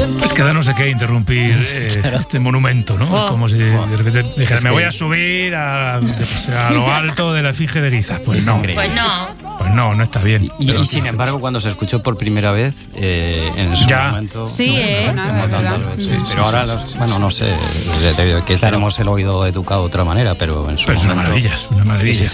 Es que da no sé qué interrumpir este monumento, ¿no? Como si de repente dijera, me voy a subir a lo alto de la efigie de Guiza. Pues no. Pues no está bien. Y sin embargo, cuando se escuchó por primera vez, en su momento... Sí, pero ahora, bueno, no sé, debido a que tenemos el oído educado de otra manera, pero en su momento... Es una maravilla,